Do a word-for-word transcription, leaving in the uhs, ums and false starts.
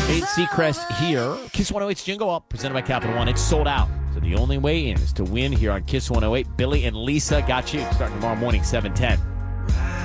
Eight Seacrest here. Kiss one oh eight's Jingle Up, presented by Capital One. It's sold out. So the only way in is to win here on Kiss one oh eight. Billy and Lisa got you starting tomorrow morning, seven ten.